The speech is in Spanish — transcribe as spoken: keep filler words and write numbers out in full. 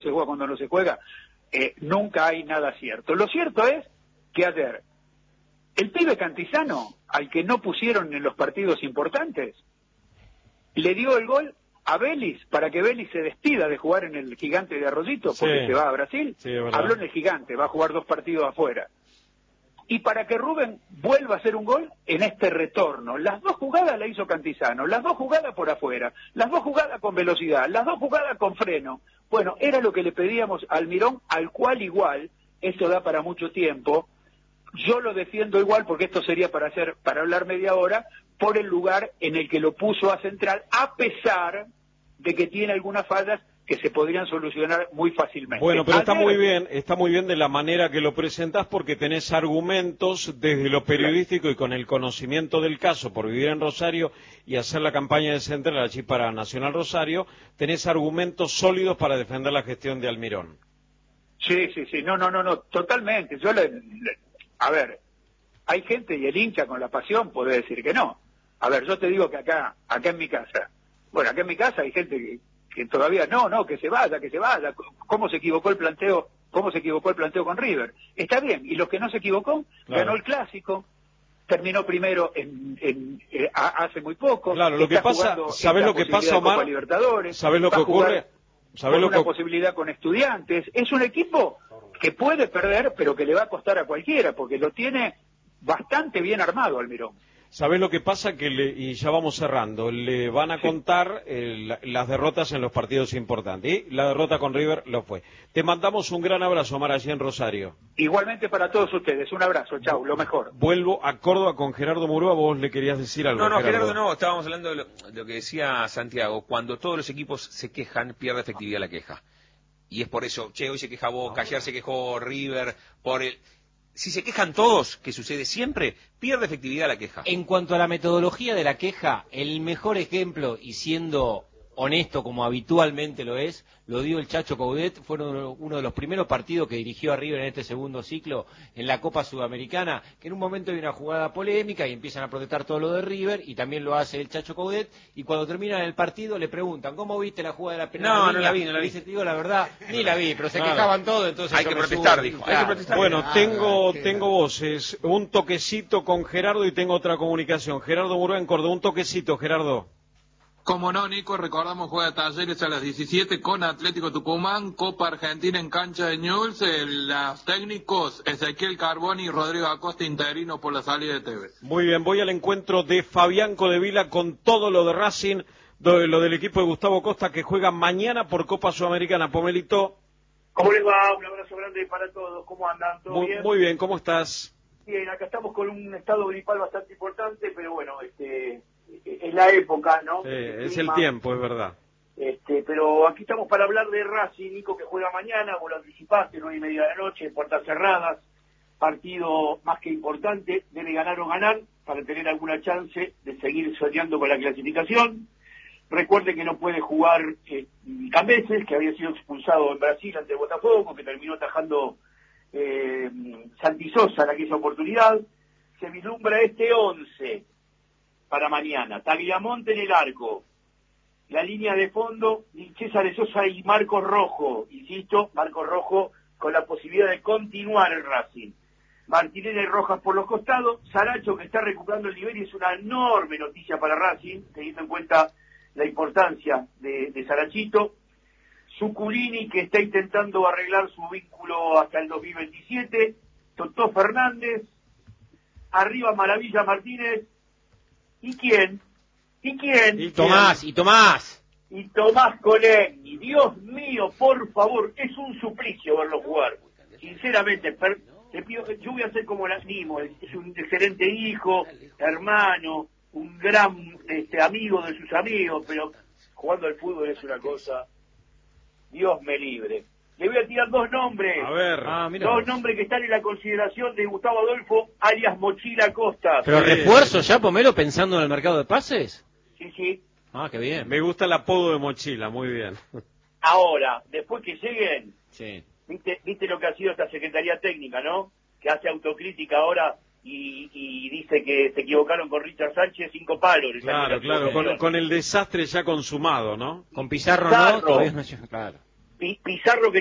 se juega, cuándo no se juega, eh, nunca hay nada cierto. Lo cierto es que ayer, el pibe Cantizano, al que no pusieron en los partidos importantes, le dio el gol a Vélez para que Vélez se despida de jugar en el Gigante de Arroyito, porque sí, se va a Brasil. Sí, habló en el Gigante, va a jugar dos partidos afuera. Y para que Rubén vuelva a hacer un gol en este retorno. Las dos jugadas la hizo Cantizano, las dos jugadas por afuera, las dos jugadas con velocidad, las dos jugadas con freno. Bueno, era lo que le pedíamos al Almirón, al cual igual, eso da para mucho tiempo. Yo lo defiendo igual, porque esto sería para hacer, para hablar media hora, por el lugar en el que lo puso a central, a pesar de que tiene algunas fallas que se podrían solucionar muy fácilmente. Bueno, pero Ayer, está muy bien, está muy bien de la manera que lo presentás, porque tenés argumentos desde lo periodístico y con el conocimiento del caso, por vivir en Rosario y hacer la campaña de central allí para Nacional Rosario, tenés argumentos sólidos para defender la gestión de Almirón. Sí, sí, sí, no, no, no, no, totalmente. Yo le, le, a ver, hay gente y el hincha con la pasión puede decir que no. A ver, yo te digo que acá, acá en mi casa, bueno, acá en mi casa hay gente que, que todavía no, no, que se vaya, que se vaya. ¿Cómo se equivocó el planteo? ¿Cómo se equivocó el planteo con River? Está bien, y los que no se equivocó, claro, ganó el clásico, terminó primero en, en, eh, hace muy poco. Claro, lo que pasa, ¿sabés lo que pasa, Omar? ¿Sabés lo que ocurre? ¿Sabés lo que una posibilidad con Estudiantes? Es un equipo que puede perder, pero que le va a costar a cualquiera, porque lo tiene bastante bien armado Almirón. ¿Sabés lo que pasa? Que le, y ya vamos cerrando, le van a contar eh, la, las derrotas en los partidos importantes. Y la derrota con River lo fue. Te mandamos un gran abrazo, Omar, allí en Rosario. Igualmente para todos ustedes, un abrazo, chau, lo mejor. Vuelvo a Córdoba con Gerardo Murúa, vos le querías decir algo. No, no, Gerardo, Gerardo, no, estábamos hablando de lo, de lo que decía Santiago, cuando todos los equipos se quejan, pierde efectividad la queja. Y es por eso, che, hoy se queja Boca, ayer se quejó River, por el... Si se quejan todos, que sucede siempre, pierde efectividad la queja. En cuanto a la metodología de la queja, el mejor ejemplo, y siendo honesto como habitualmente lo es, lo dio el Chacho Coudet. Fue uno de los primeros partidos que dirigió a River en este segundo ciclo en la Copa Sudamericana, que en un momento hay una jugada polémica y empiezan a protestar todo lo de River, y también lo hace el Chacho Coudet, y cuando terminan el partido le preguntan, ¿cómo viste la jugada de la penal? No, no la vi, no la vi. Dice, te digo la verdad, ni la vi, pero se claro, quejaban todos, entonces hay que protestar, subo, dijo, claro. hay que protestar. Bueno, Ah, tengo, qué tengo voces, un toquecito con Gerardo y tengo otra comunicación. Gerardo Murúa en Córdoba, un toquecito, Gerardo. Como no, Nico, recordamos juega Talleres a las diecisiete con Atlético Tucumán, Copa Argentina en cancha de Newell's, eh, los técnicos Ezequiel Carboni y Rodrigo Acosta, interino por la salida de Tevez. Muy bien, voy al encuentro de Fabián Codevila con todo lo de Racing, de, lo del equipo de Gustavo Costa, que juega mañana por Copa Sudamericana. Pomelito. ¿Cómo les va? Un abrazo grande para todos. ¿Cómo andan? ¿Todo muy, bien? Muy bien, ¿cómo estás? Bien, acá estamos con un estado gripal bastante importante, pero bueno, este... es la época, ¿no? Sí, el es el tiempo, es verdad. Este, pero aquí estamos para hablar de Racing, Nico, que juega mañana, vos lo anticipaste, nueve y media de la noche, puertas cerradas, partido más que importante, debe ganar o ganar para tener alguna chance de seguir soñando con la clasificación. Recuerde que no puede jugar eh, Cambeses, que había sido expulsado en Brasil ante Botafogo, que terminó atajando eh, Santi Sosa en aquella oportunidad. Se vislumbra este once para mañana. Tagliamonte en el arco. La línea de fondo, César de Sosa y Marcos Rojo. Insisto, Marcos Rojo con la posibilidad de continuar el Racing. Martinelli y Rojas por los costados. Saracho, que está recuperando el nivel, y es una enorme noticia para Racing, teniendo en cuenta la importancia de, de Sarachito. Zuculini, que está intentando arreglar su vínculo hasta el dos mil veintisiete. Totó Fernández. Arriba Maravilla Martínez. ¿Y quién? ¿Y quién? Y Tomás, y Tomás. Y Tomás Colegni. Dios mío, por favor, es un suplicio verlo jugar. Sinceramente, per, te pido, yo voy a ser como el animo. Es, es un excelente hijo, hermano, un gran este, amigo de sus amigos, pero jugando al fútbol es una cosa, Dios me libre. Le voy a tirar dos nombres. A ver. Ah, mira dos vos. nombres que están en la consideración de Gustavo Adolfo, alias Mochila Costa. ¿Pero Sí. refuerzo ya, Pomelo, pensando en el mercado de pases? Sí, sí. Ah, qué bien. Me gusta el apodo de Mochila, muy bien. Ahora, después que lleguen, Sí. viste, viste lo que ha sido esta Secretaría Técnica, ¿no? Que hace autocrítica ahora y, y dice que se equivocaron con Richard Sánchez, cinco palos. le salió Claro, la claro, con, equivocación. con el desastre ya consumado, ¿no? Con Pizarro, Pizarro. no, todavía no. Claro. Pi- Pizarro que